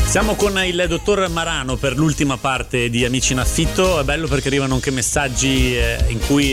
Siamo con il dottor Marano per l'ultima parte di Amici in Affitto. È bello perché arrivano anche messaggi in cui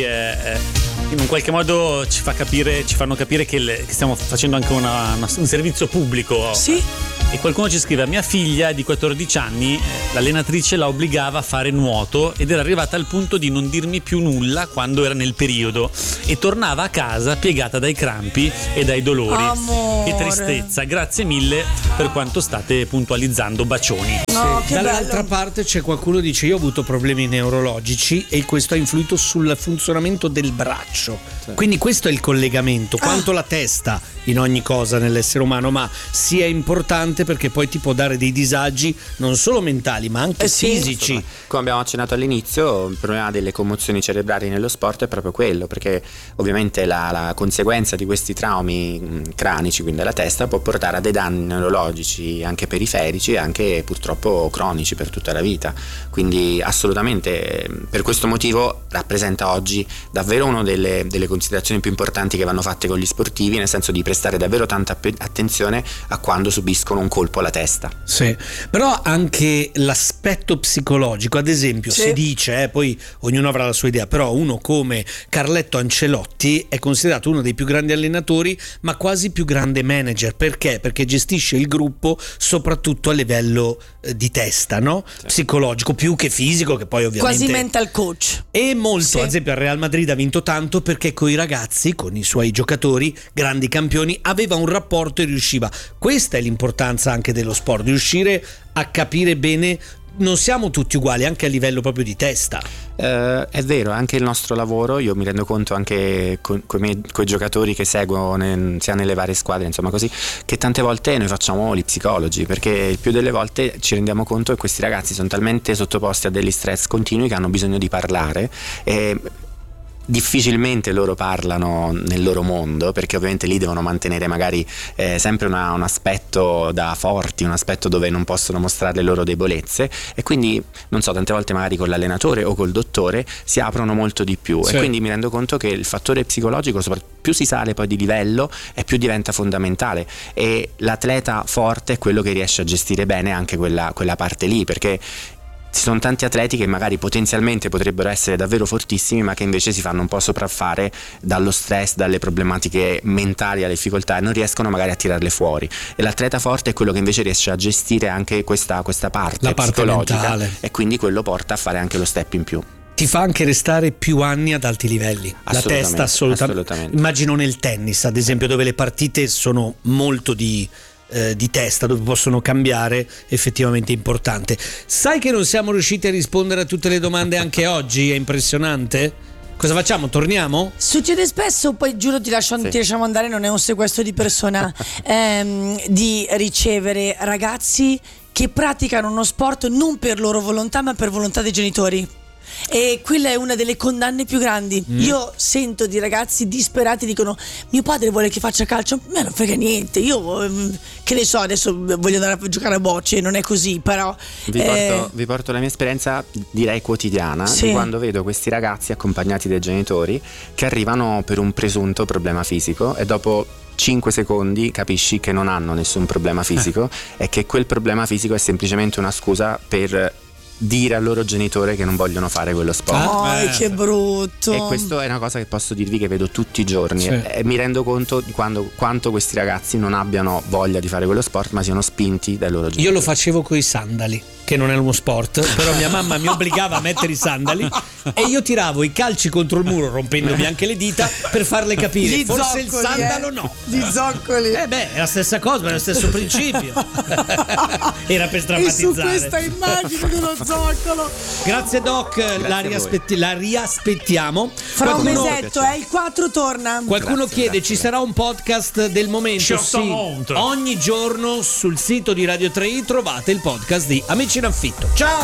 in un qualche modo ci fanno capire che stiamo facendo anche un servizio pubblico. Sì. E qualcuno ci scrive: mia figlia di 14 anni, l'allenatrice la obbligava a fare nuoto ed era arrivata al punto di non dirmi più nulla quando era nel periodo e tornava a casa piegata dai crampi e dai dolori. Amore. Che tristezza, grazie mille per quanto state puntualizzando, bacioni. No, Sì. Dall'altra parte c'è qualcuno che dice: io ho avuto problemi neurologici e questo ha influito sul funzionamento del braccio. Sì. Quindi questo è il collegamento, quanto la testa in ogni cosa nell'essere umano, ma sia importante perché poi ti può dare dei disagi non solo mentali ma anche fisici. Insomma, come abbiamo accennato all'inizio, il problema delle commozioni cerebrali nello sport è proprio quello, perché ovviamente la conseguenza di questi traumi cranici, quindi alla testa, può portare a dei danni neurologici anche periferici e anche purtroppo cronici per tutta la vita. Quindi assolutamente per questo motivo rappresenta oggi davvero una delle considerazioni più importanti che vanno fatte con gli sportivi, nel senso di prestare davvero tanta attenzione a quando subiscono un colpo alla testa. Sì, però anche l'aspetto psicologico, ad esempio, si dice, poi ognuno avrà la sua idea, però uno come Carletto Ancelotti è considerato uno dei più grandi allenatori, ma quasi più grande manager. Perché? Perché gestisce il gruppo soprattutto a livello di testa, no? Sì. Psicologico, più che fisico, che poi ovviamente quasi mental coach. E molto, ad esempio al Real Madrid ha vinto tanto perché con i ragazzi, con i suoi giocatori, grandi campioni, aveva un rapporto e riusciva. Questa è l'importanza anche dello sport, riuscire a capire bene. Non siamo tutti uguali anche a livello proprio di testa. È vero, anche il nostro lavoro, io mi rendo conto anche con i giocatori che seguo sia nelle varie squadre, insomma così, che tante volte noi facciamo gli psicologi, perché il più delle volte ci rendiamo conto che questi ragazzi sono talmente sottoposti a degli stress continui che hanno bisogno di parlare e difficilmente loro parlano nel loro mondo, perché ovviamente lì devono mantenere magari sempre un aspetto da forti, un aspetto dove non possono mostrare le loro debolezze, e quindi non so, tante volte magari con l'allenatore o col dottore si aprono molto di più. Sì. E quindi mi rendo conto che il fattore psicologico, più si sale poi di livello e più diventa fondamentale, e l'atleta forte è quello che riesce a gestire bene anche quella parte lì, perché ci sono tanti atleti che magari potenzialmente potrebbero essere davvero fortissimi, ma che invece si fanno un po' sopraffare dallo stress, dalle problematiche mentali, dalle difficoltà, e non riescono magari a tirarle fuori. E l'atleta forte è quello che invece riesce a gestire anche questa parte, la parte psicologica mentale, e quindi quello porta a fare anche lo step in più. Ti fa anche restare più anni ad alti livelli. La testa assolutamente. Immagino nel tennis, ad esempio, dove le partite sono molto di testa, dove possono cambiare, effettivamente importante. Sai che non siamo riusciti a rispondere a tutte le domande anche oggi? È impressionante. Cosa facciamo? Torniamo? Succede spesso, poi giuro ti lasciamo andare, non è un sequestro di persona, di ricevere ragazzi che praticano uno sport non per loro volontà ma per volontà dei genitori. E quella è una delle condanne più grandi. Io sento di ragazzi disperati, dicono: mio padre vuole che faccia calcio, a me non frega niente, io che ne so, adesso voglio andare a giocare a bocce. Non è così, però vi porto la mia esperienza, direi quotidiana, di quando vedo questi ragazzi accompagnati dai genitori che arrivano per un presunto problema fisico, e dopo 5 secondi capisci che non hanno nessun problema fisico e che quel problema fisico è semplicemente una scusa per dire al loro genitore che non vogliono fare quello sport. Che brutto. E questo è una cosa che posso dirvi che vedo tutti i giorni, e mi rendo conto di quanto questi ragazzi non abbiano voglia di fare quello sport, ma siano spinti dai loro genitori. Io lo facevo coi sandali, che non è uno sport, però mia mamma mi obbligava a mettere i sandali e io tiravo i calci contro il muro rompendomi anche le dita per farle capire forse il sandalo no. Gli zoccoli. È la stessa cosa, è lo stesso principio. Era per drammatizzare. E su questa immagine dello zoccolo. Grazie Doc, la riaspettiamo. Fra un mesetto, il 4 torna. Qualcuno chiede: ci sarà un podcast del momento? Sì, ogni giorno sul sito di Radio 3i trovate il podcast di Amici in Affitto. Ciao!